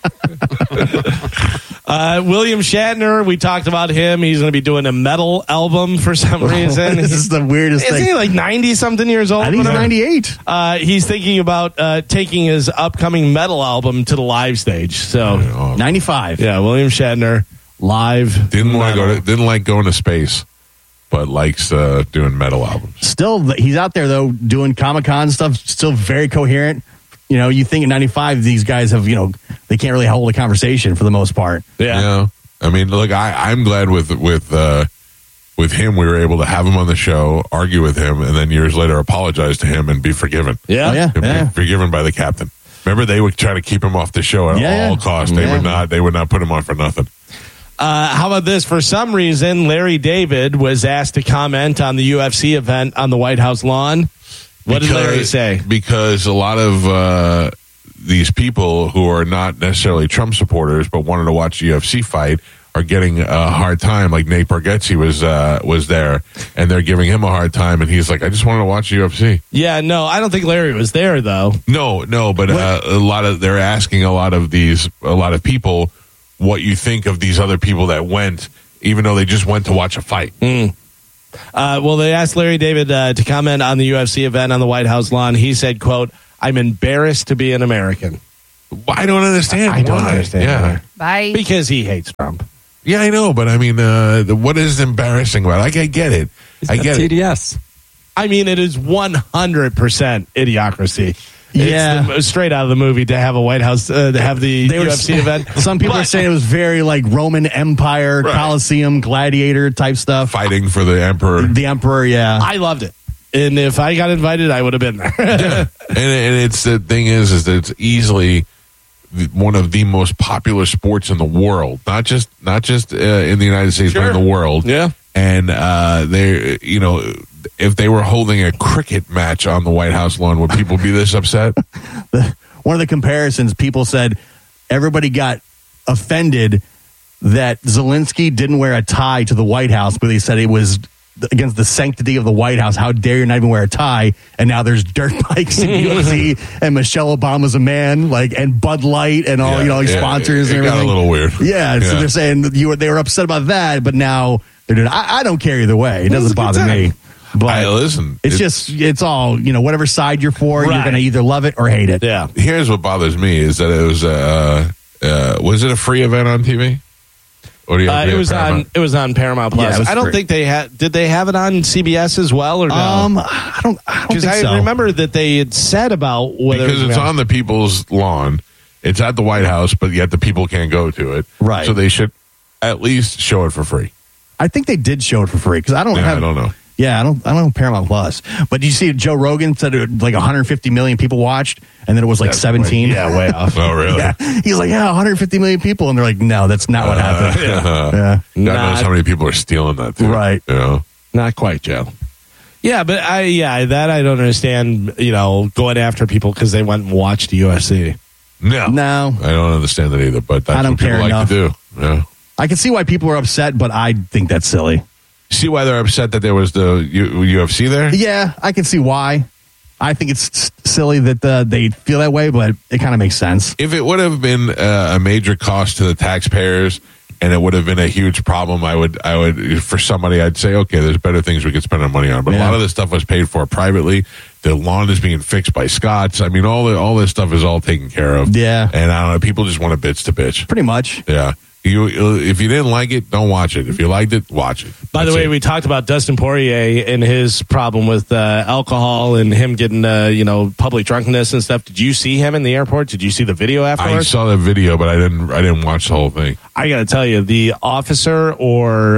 William Shatner, we talked about him. He's going to be doing a metal album for some reason. This is the weirdest thing. Isn't he like 90-something years old? I think he's 98. He's thinking about taking his upcoming metal album to the live stage. So 95. Yeah, William Shatner, live. Didn't like going to space, but likes doing metal albums. Still, he's out there, though, doing Comic-Con stuff, still very coherent. You know, you think in 95, these guys have, they can't really hold a conversation for the most part. Yeah. I mean, look, I'm glad with him, we were able to have him on the show, argue with him, and then years later apologize to him and be forgiven. Yeah. Oh, yeah. And be forgiven by the captain. Remember, they would try to keep him off the show at all costs. They would not put him on for nothing. How about this? For some reason, Larry David was asked to comment on the UFC event on the White House lawn. What did Larry say? Because a lot of these people who are not necessarily Trump supporters but wanted to watch the UFC fight are getting a hard time. Like Nate Bargatze was there, and they're giving him a hard time, and he's like, I just wanted to watch UFC. Yeah, no, I don't think Larry was there though. No, but they're asking a lot of people what you think of these other people that went, even though they just went to watch a fight. Well, they asked Larry David to comment on the UFC event on the White House lawn. He said, quote, "I'm embarrassed to be an American." I don't understand. I don't understand. Yeah. Bye. Because he hates Trump. Yeah, I know, but I mean, what is embarrassing about it? Like, I get it. I get TDS. I mean, it is 100% idiocracy. Yeah. It's straight out of the movie to have a White House, to have the UFC event. Some people are saying it was very like Roman Empire, Colosseum, gladiator type stuff. Fighting for the emperor. The emperor, yeah. I loved it. And if I got invited, I would have been there. Yeah. And it's the thing is that it's easily one of the most popular sports in the world, not just in the United States, but in the world. Yeah. And they, if they were holding a cricket match on the White House lawn, would people be this upset? One of the comparisons, people said everybody got offended that Zelensky didn't wear a tie to the White House, but they said it was against the sanctity of the White House. How dare you not even wear a tie? And now there's dirt bikes in UFC, and Michelle Obama's a man, and Bud Light and all sponsors and everything. Got a little weird. Yeah, so they're saying they were upset about that, but now they're doing. I don't care either way. It doesn't bother me. But listen, it's all whatever side you're for, you're going to either love it or hate it. Yeah. Here's what bothers me is that it was it a free event on TV? Or do you have it was on Paramount Plus. Yeah, I don't think they had. Did they have it on CBS as well or no? I don't Because think so. I remember that they had said about whether because it's on the people's lawn. It's at the White House, but yet the people can't go to it. Right. So they should at least show it for free. I think they did show it for free because I don't know. Yeah, I don't have Paramount Plus. But did you see Joe Rogan said it 150 million people watched, and then it was 17? Way off. Oh, really? Yeah. He's like, 150 million people, and they're like, no, that's not what happened. God knows how many people are stealing that, too. Right. Not quite, Joe. Yeah, but I don't understand, going after people because they went and watched the UFC. No. I don't understand that either, but that's what people like to do. Yeah. I can see why people are upset, but I think that's silly. See why they're upset that there was the UFC there? Yeah, I can see why. I think it's silly that they feel that way, but it kind of makes sense. If it would have been a major cost to the taxpayers and it would have been a huge problem, I would for somebody, I'd say, okay, there's better things we could spend our money on. But a lot of this stuff was paid for privately. The lawn is being fixed by Scots. I mean, all this stuff is all taken care of. Yeah. And I don't know, people just want to bitch to bitch. Pretty much. Yeah. If you didn't like it, don't watch it. If you liked it, watch it. By the way, we talked about Dustin Poirier and his problem with alcohol and him getting public drunkenness and stuff. Did you see him in the airport? Did you see the video afterwards? I saw the video, but I didn't watch the whole thing. I got to tell you, the officer or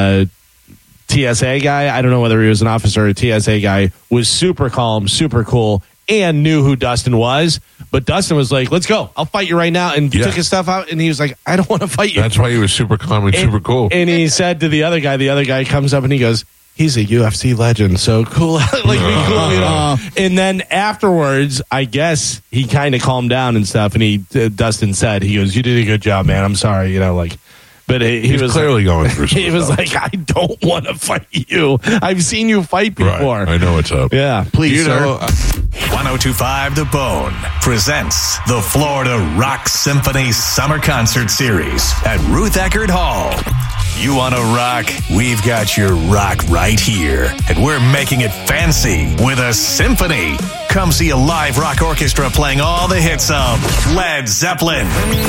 TSA guy, I don't know whether he was an officer or a TSA guy, was super calm, super cool, and knew who Dustin was. But Dustin was like, let's go. I'll fight you right now. And took his stuff out, and he was like, I don't want to fight you. That's why he was super calm and super cool. And he said to the other guy comes up and he goes, he's a UFC legend, so cool. Be cool, And then afterwards, I guess he kind of calmed down and stuff. And Dustin said, he goes, you did a good job, man. I'm sorry, But he was clearly going through some He was like, I don't want to fight you. I've seen you fight before. Right. I know what's up. Yeah, please, sir. 1025 The Bone presents the Florida Rock Symphony Summer Concert Series at Ruth Eckerd Hall. You want to rock? We've got your rock right here. And we're making it fancy with a symphony. Come see a live rock orchestra playing all the hits of Led Zeppelin.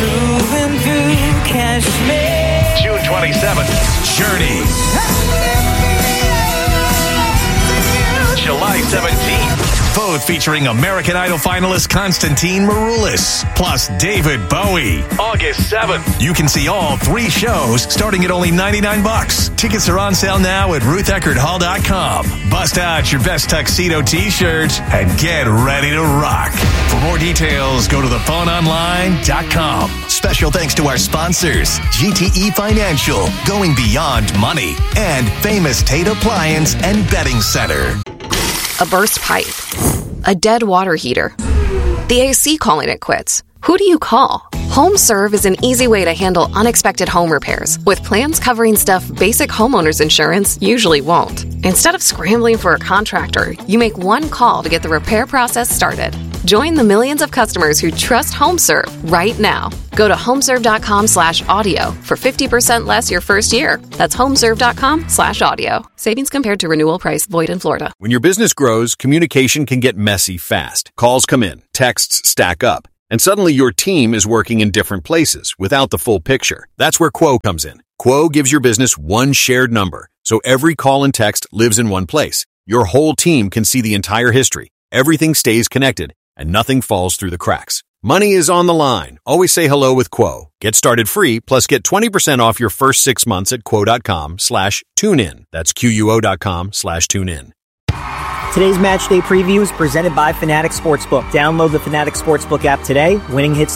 June 27th, Journey. July 17th, both featuring American Idol finalist Constantine Maroulis, plus David Bowie. August 7th, you can see all 3 shows starting at only $99. Tickets are on sale now at RuthEckerdHall.com. Bust out your best tuxedo t-shirt and get ready to rock. For more details, go to thephoneonline.com. Special thanks to our sponsors, GTE Financial, going beyond money, and Famous Tate Appliance and Bedding Center. A burst pipe, a dead water heater, The AC calling it quits. Who do you call? HomeServe is an easy way to handle unexpected home repairs with plans covering stuff basic homeowners insurance usually won't. Instead of scrambling for a contractor, you make one call to get the repair process started. Join the millions of customers who trust HomeServe right now. Go to homeserve.com/audio for 50% less your first year. That's homeserve.com/audio. Savings compared to renewal price void in Florida. When your business grows, communication can get messy fast. Calls come in, texts stack up, and suddenly your team is working in different places without the full picture. That's where Quo comes in. Quo gives your business one shared number, so every call and text lives in one place. Your whole team can see the entire history. Everything stays connected, and nothing falls through the cracks. Money is on the line. Always say hello with Quo. Get started free, plus get 20% off your first 6 months at quo.com/tunein. That's QUO.com/tunein. Today's match day preview is presented by Fanatics Sportsbook. Download the Fanatics Sportsbook app today. Winning hits